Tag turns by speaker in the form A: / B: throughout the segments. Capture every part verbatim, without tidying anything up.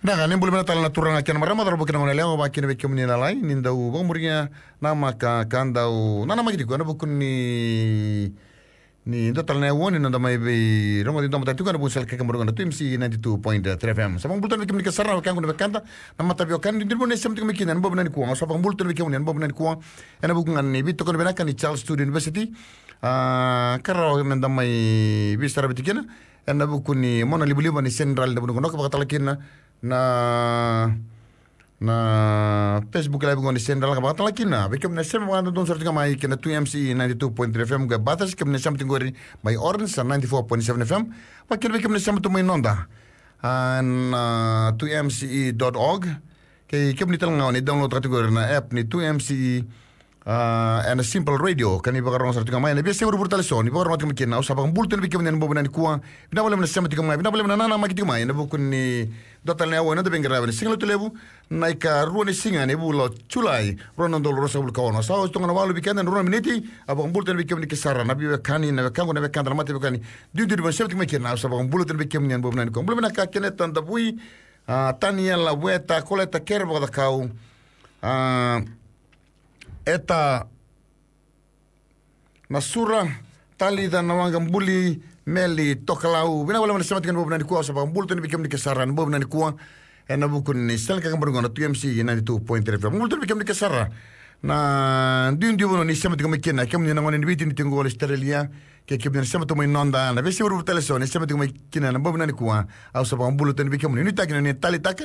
A: Na kan boleh mana talan turang akan marama daro bukina ngone leo bakin be kemni na lai ninda u bamurnya nama ka kandau nana magi ko na bukun ni ni ndo talna woni nanda mai be rongo ndo mata tu kana busal ke kamurunga tu M C ninety-two point three F M sabang bulton be kemni ka sarra ka ngone be kanda nama tabio kan ndir bone sem tu kemni kinan bob nan ko sabang bulton be kemni bob nan ko ena bukun ni bit ko be na kan Charles Student University ah karo nanda mai bistara bitikena ena bukun ni mona libu libu ni central de buno ko bakatalakin na na Facebook live ngoni sendal ka batala kina bekem na sem wanda don sorti kamai kina two M C ninety-two point three F M ga batas kem na sem tingori by Orange ninety-four point seven F M wa kem bekem na sem to mai nonda an two M C E dot org ke kem ni tal ngoni download kategori na app ni two M C E uh, and a simple radio kan iba karong sorti kamai na biasa uru telefon iba karong kem kina usah bang bulten bekem na bobo na kuwa bina boleh na sem kamai bina boleh na nana magi kamai na bukun ni dotal ne awona de bengrave ni singlo tulebu naika ruani singa ne bulo chulai rono dol rosa bul kawono sa to ngana walu bikanda rono miniti abang bulten bikem ni kesara nabi kani na kango na kanda mate bikani du du ban sebti mekena sa abang bulten bikem ni bobna ni ko bulena ka kenet tan da bui tania la vueta coleta kerbo da kau eta nasura tali da nawanga buli meli tokalau bina wala mana semat kan bobna ni kuwa sa bang bulten bikem ni kesaran bobna ni kuwa ena bukun ni sel ka kambarunga two M C ninety-two point three F M bulten bikem ni kesara na din di wono ni semat kan mekena kem ni ngone ni bitin tingo wala Australia ke kem ni semat mo inonda na besi uru telefon ni semat kan mekena na bobna ni kuwa au sa bang bulten bikem ni ni takin ni tali taka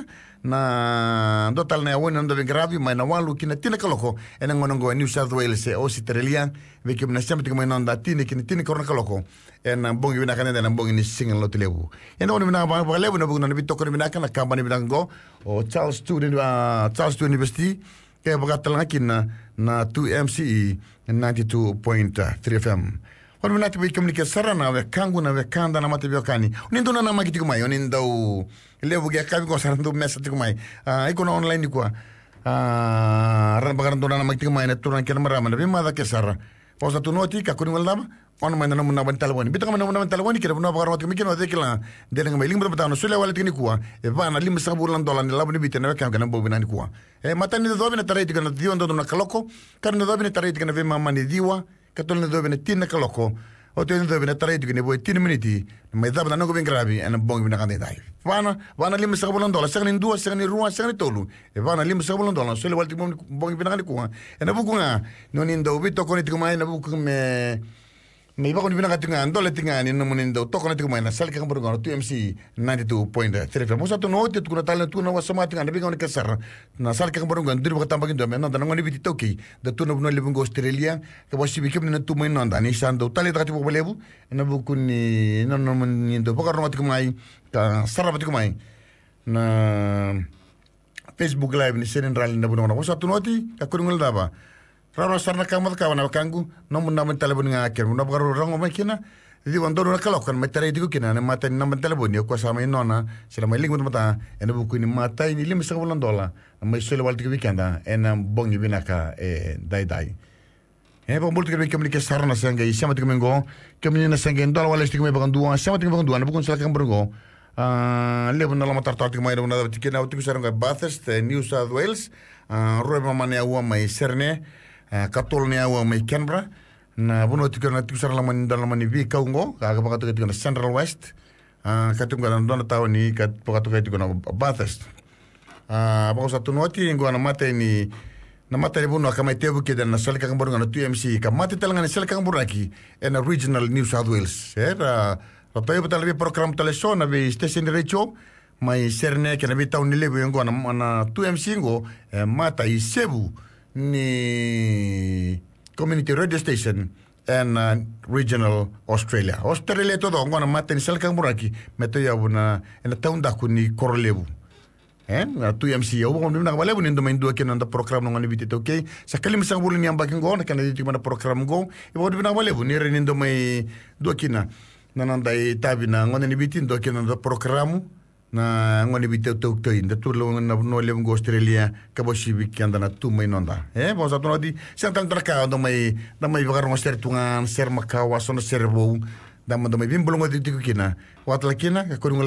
A: na dotal na wona ndo gravi mai na walu kina tina kaloko ena ngono ngo New South Wales o Australia bikem na semat kan inonda tini kini tini korna kaloko en bongi bina kan en bongi ni singal lo telebu en oni bina ba ba lebu na bugna ni bitoko bina kan kambani bina go o Charles Student uh, Charles Student University ke bagatal ngakin na na two M C E ninety-two point three F M on bina tibi komunike sarana we kangu na we kanda na mate biokani oni ndo na magiti kumai oni ndo lebu ge kabi ko sarando message kumai uh, iko na online ni kwa ah uh, ran bagaran ndo na magiti kumai na turan ken marama na bima da ke sara posa tu noti ka kuni wala on man na mun ban talwani bitang man na talwani kira no bagar mati mikino de kila de nga mai limba batano sule wala tikni kuwa e ba na limba sabur lan dolan la bani bitena ka kana bo binani kuwa e matani de dobina tarai tikana dio ndo na kaloko karna dobina tarai tikana ve mama ni diwa katolna dobina tin na kaloko o te ndo dobina tarai tikani bo tin miniti mai dabna no go ben gravi en bong bina kan dai wana wana limba sabur lan dolan sagni ndua sagni ruwa sagni tolu e wana limba sabur lan dolan sule wala tikmo bong bina kan kuwa e na bukunga no ni ndo bito ko ni tikmai na bukum me me iba ko ni binaka tinga ando le tinga ni no munindo to ko na tinga na sal ka kambo ngo two M C ninety-two point three F M musa to no te tu na tal tu na wasama tinga na binga ni kasar na sal ka kambo ngo ndir ba tamba kindo me no da ngoni biti toki da tu no no le bingo Australia ka wasi bi kem na tu mai no da ni sando tali da ti bo lebu na bu kuni no no ni do ba ko no tinga mai ka sarra ba tinga mai na Facebook live ni senen ral na bu no musa tu no ti ka ko ngol da ba raro sarna kamat kawana kangu no mun namen telefon nga aker mun abgaru rango makina di wandoro na kalokan metare digo kina na mata ni namen telefon ni ko sama inona sila mai lingu mata ena buku ni mata ni lim sa bulan dola mai sele wal tigo weekenda ena bongi binaka e dai dai e ba multi ke kemni ke sarna sanga i sama tigo mengo kemni na sanga dola wala tigo me bagandua sama tigo bagandua na buku sala kan burgo ah lebu na la matar tartik mai na tikena tigo saranga Bathurst New South Wales ah roba mane awa mai serne katol ni awa mai Canberra na buno tikar na tikusar laman dalam ni vi kaungo ka ka to tikar Central West ah katung ka ndona taw ni ka to ka tikar na Bathurst ah ba sa tunoti ngo na mate ni na mate ni buno ka mai tebu ke na sal ka ngor na two M C ka mate talanga ni sal ka ngor aki en regional New South Wales era pa pa betal bi program televison na bi station radio mai serne ke na bi taw ni lebo ngo na two M C ngo mata i sebu ni community radio station and uh, regional Australia. Australia todo ngona maten sel kang buraki meto ya buna en taunda kuni korlebu. Eh, na two M C o ngom na wala bunin do main do ken anda program ngoni bitito okay. Sakali misang bulin yang baking go na kan di mana program go. Ibo do na wala bunir nin do mai do kina. Nananda itabi na ngoni bitin do ken anda programu na ngoni bitau tok toi nda tu lo na no le ngo Australia ka bo sibi kanda na tu mai nonda eh bo sa to di sentan traka do mai da mai bagar mo ser tungan ser makawa sono serbo da mo do mai bim bulungo di kina wat la kina ka ko